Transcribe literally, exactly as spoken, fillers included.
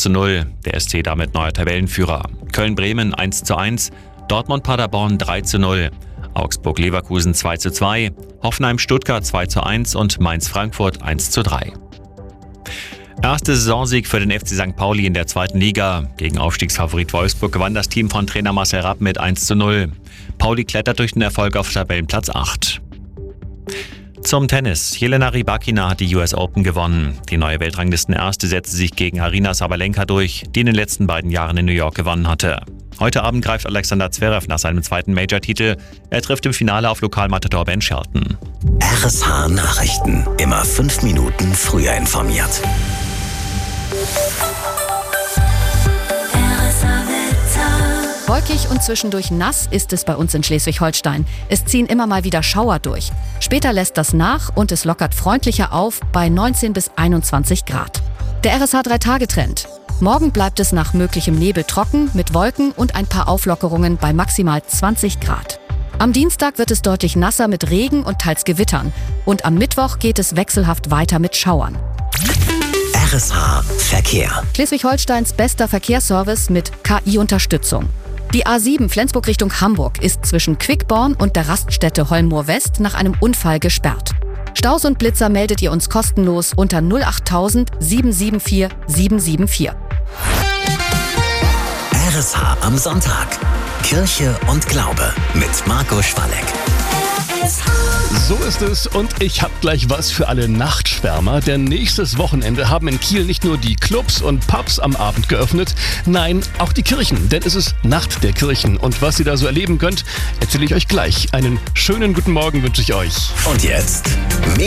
zu null. Der S C damit neuer Tabellenführer. Köln-Bremen eins zu eins, Dortmund-Paderborn drei zu null, Augsburg-Leverkusen zwei zu zwei, Hoffenheim-Stuttgart zwei zu eins und Mainz-Frankfurt eins zu drei. Erster Saisonsieg für den F C Sankt Pauli in der zweiten Liga. Gegen Aufstiegsfavorit Wolfsburg gewann das Team von Trainer Marcel Rapp mit eins zu null. Pauli klettert durch den Erfolg auf Tabellenplatz acht. Zum Tennis. Jelena Rybakina hat die U S Open gewonnen. Die neue Weltranglistenerste setzte sich gegen Aryna Sabalenka durch, die in den letzten beiden Jahren in New York gewonnen hatte. Heute Abend greift Alexander Zverev nach seinem zweiten Major-Titel. Er trifft im Finale auf Lokalmatador Ben Shelton. R S H Nachrichten. Immer fünf Minuten früher informiert. Wolkig und zwischendurch nass ist es bei uns in Schleswig-Holstein. Es ziehen immer mal wieder Schauer durch. Später lässt das nach und es lockert freundlicher auf bei neunzehn bis einundzwanzig Grad. Der R S H drei Tage Trend. Morgen bleibt es nach möglichem Nebel trocken mit Wolken und ein paar Auflockerungen bei maximal zwanzig Grad. Am Dienstag wird es deutlich nasser mit Regen und teils Gewittern. Und am Mittwoch geht es wechselhaft weiter mit Schauern. R S H Verkehr. Schleswig-Holsteins bester Verkehrsservice mit K I-Unterstützung. Die A sieben Flensburg Richtung Hamburg ist zwischen Quickborn und der Raststätte Holmmoor West nach einem Unfall gesperrt. Staus und Blitzer meldet ihr uns kostenlos unter null acht null null sieben sieben vier sieben sieben vier. R S H am Sonntag. Kirche und Glaube mit Marco Schwalek. So ist es und ich habe gleich was für alle Nachtschwärmer, denn nächstes Wochenende haben in Kiel nicht nur die Clubs und Pubs am Abend geöffnet, nein, auch die Kirchen, denn es ist Nacht der Kirchen und was ihr da so erleben könnt, erzähle ich euch gleich. Einen schönen guten Morgen wünsche ich euch. Und jetzt